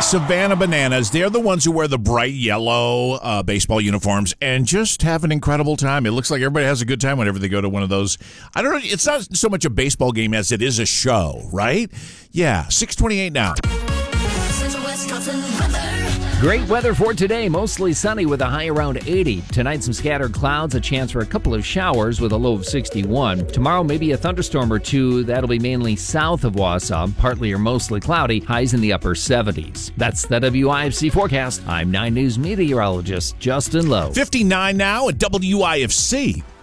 Savannah Bananas. They're the ones who wear the bright yellow baseball uniforms and just have an incredible time. It looks like everybody has a good time whenever they go to one of those. I don't know. It's not so much a baseball game as it is a show, right? Yeah. 6:28 now. Great weather for today. Mostly sunny with a high around 80. Tonight, some scattered clouds, a chance for a couple of showers with a low of 61. Tomorrow, maybe a thunderstorm or two. That'll be mainly south of Wausau. Partly or mostly cloudy. Highs in the upper 70s. That's the WIFC forecast. I'm 9 News meteorologist Justin Lowe. 59 now at WIFC.